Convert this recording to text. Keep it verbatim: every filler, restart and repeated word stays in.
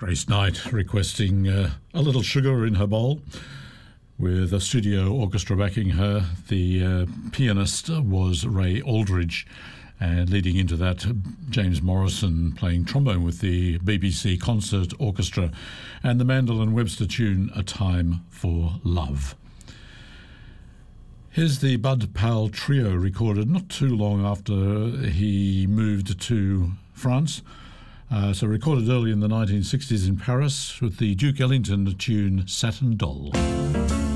Grace Knight requesting uh, a little sugar in her bowl. With a studio orchestra backing her, the uh, pianist was Ray Aldridge, and leading into that, James Morrison playing trombone with the B B C Concert Orchestra, and the Mandolin Webster tune, A Time for Love. Here's the Bud Powell Trio, recorded not too long after he moved to France. Uh, so recorded early in the nineteen sixties in Paris with the Duke Ellington tune Satin Doll.